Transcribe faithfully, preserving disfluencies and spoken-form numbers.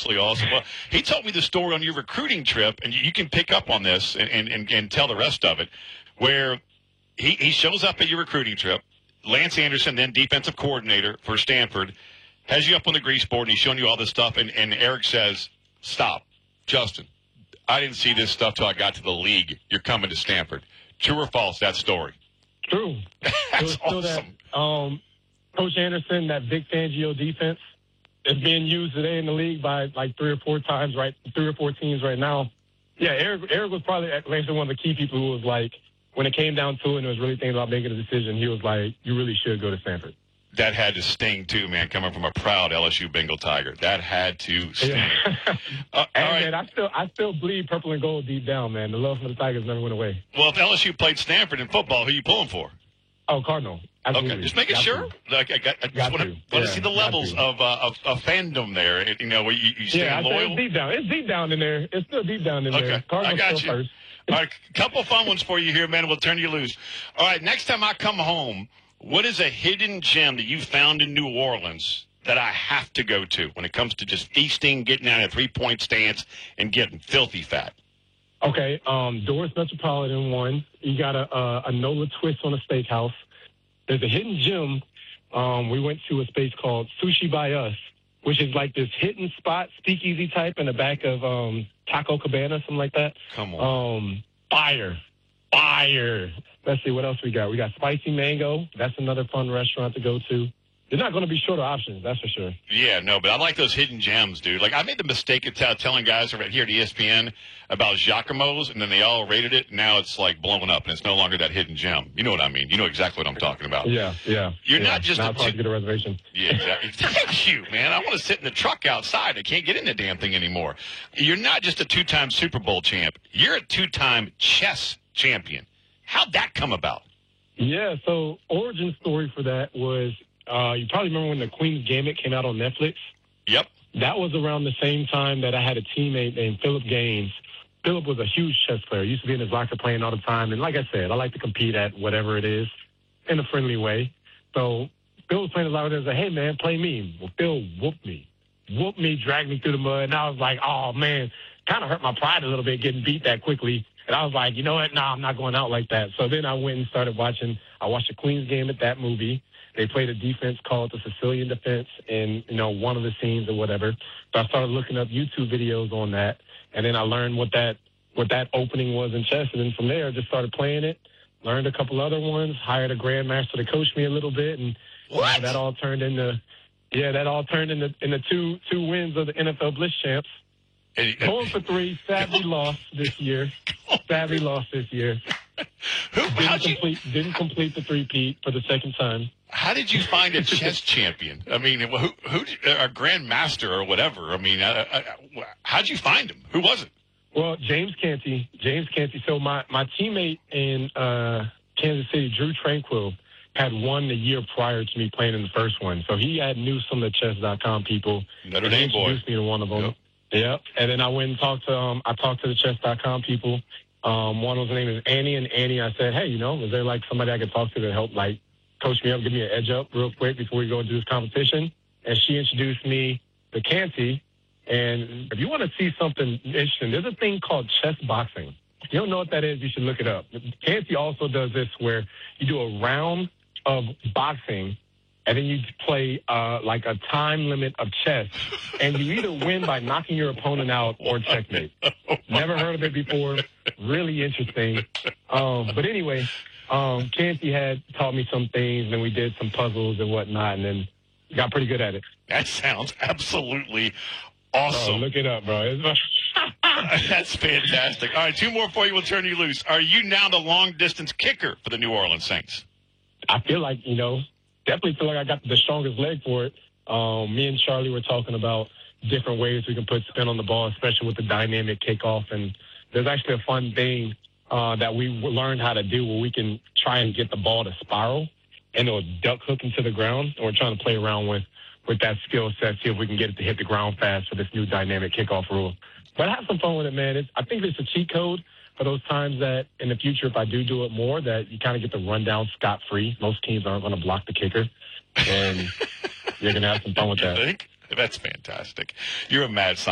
Absolutely awesome. Well, he told me the story on your recruiting trip, and you can pick up on this and, and, and, and tell the rest of it, where he, he shows up at your recruiting trip. Lance Anderson, then defensive coordinator for Stanford, has you up on the grease board, and he's showing you all this stuff, and, and Eric says, stop. Justin, I didn't see this stuff till I got to the league. You're coming to Stanford. True or false, that story? True. That's awesome. That, um, Coach Anderson, that Vic Fangio defense, is being used today in the league by like three or four times, right? Three or four teams right now. Yeah, Eric, Eric was probably actually one of the key people who was like, when it came down to it and was really thinking about making a decision, he was like, you really should go to Stanford. That had to sting, too, man, coming from a proud L S U Bengal Tiger. That had to sting. Yeah. uh, and, right. man, I still, I still bleed purple and gold deep down, man. The love for the Tigers never went away. Well, if L S U played Stanford in football, who are you pulling for? Oh, Cardinal. Absolutely. Okay, just making got sure. To. Like, I, got, I just got want to, to. want yeah, to see the levels of, uh, of of fandom there. You know, where you, you stay yeah, loyal. It's deep down. It's deep down in there. It's still deep down in okay. there. I Cardinals got still you. First. All right, a couple fun ones for you here, man. We'll turn you loose. All right, next time I come home, what is a hidden gem that you found in New Orleans that I have to go to when it comes to just feasting, getting out of a three-point stance, and getting filthy fat? Okay, um, Doris Metropolitan one. You got a, a, a Nola twist on a steakhouse. There's a hidden gem. Um, we went to a space called Sushi by Us, which is like this hidden spot, speakeasy type in the back of um, Taco Cabana, something like that. Come on. Um, fire. Fire. Let's see, what else we got? We got Spicy Mango. That's another fun restaurant to go to. They're not going to be short of options, that's for sure. Yeah, no, but I like those hidden gems, dude. Like, I made the mistake of t- telling guys over here at E S P N about Giacomo's, and then they all rated it, and now it's, like, blowing up, and it's no longer that hidden gem. You know what I mean. You know exactly what I'm talking about. Yeah, yeah. You're yeah. not just now a it's hard two- to get a reservation. Yeah, exactly. Thank you, man. I want to sit in the truck outside. I can't get in the damn thing anymore. You're not just a two-time Super Bowl champ. You're a two-time chess champion. How'd that come about? Yeah, so origin story for that was, uh, you probably remember when the Queen's Gambit came out on Netflix? Yep. That was around the same time that I had a teammate named Philip Gaines. Philip was a huge chess player. He used to be in his locker playing all the time. And like I said, I like to compete at whatever it is in a friendly way. So Phil was playing his locker there and said, hey, man, play me. Well, Phil whooped me. Whooped me, dragged me through the mud. And I was like, oh, man, kind of hurt my pride a little bit getting beat that quickly. And I was like, you know what? Nah, I'm not going out like that. So then I went and started watching. I watched the Queen's Gambit, that movie. They played a defense called the Sicilian defense in, you know, one of the scenes or whatever. So I started looking up YouTube videos on that. And then I learned what that what that opening was in chess. And then from there, I just started playing it, learned a couple other ones, hired a grandmaster to coach me a little bit. And what? You know, that all turned into, yeah, that all turned into, into two two wins of the N F L Blitz champs. Going for three, sadly lost this year. Sadly lost this year. Who, didn't, complete, you, didn't complete the three-peat for the second time. How did you find a chess champion? I mean, who, who, a grandmaster or whatever? I mean, uh, uh, how'd you find him? Who was it? Well, James Canty. James Canty. So my, my teammate in uh, Kansas City, Drew Tranquil, had won the year prior to me playing in the first one. So he had knew some of the chess dot com people. Notre Dame boy. Introduced me to one of them. Yep. Yep. And then I went and talked to um, I talked to the chess dot com people. Um, one of those name is Annie, and Annie, I said, hey, you know, is there like somebody I could talk to to help like coach me up, give me an edge up real quick before we go into this competition? And she introduced me to Canty. And if you want to see something interesting, there's a thing called chess boxing. If you don't know what that is, you should look it up. Canty also does this where you do a round of boxing, and then you play uh, like a time limit of chess, and you either win by knocking your opponent out or checkmate. Never heard of it before. Really interesting. Um, but anyway, um, Canty had taught me some things, and then we did some puzzles and whatnot, and then got pretty good at it. That sounds absolutely awesome. Oh, look it up, bro. That's fantastic. All right, two more for you. We'll turn you loose. Are you now the long-distance kicker for the New Orleans Saints? I feel like, you know, definitely feel like I got the strongest leg for it. Um, me and Charlie were talking about different ways we can put spin on the ball, especially with the dynamic kickoff. And there's actually a fun thing uh, that we learned how to do where we can try and get the ball to spiral and it'll duck hook into the ground. And we're trying to play around with, with that skill set, see if we can get it to hit the ground fast for this new dynamic kickoff rule. But have some fun with it, man. It's, I think it's a cheat code for those times that in the future, if I do do it more, that you kind of get the rundown scot-free. Most teams aren't going to block the kicker, and you're going to have some fun with that. That's fantastic. You're a mad scientist.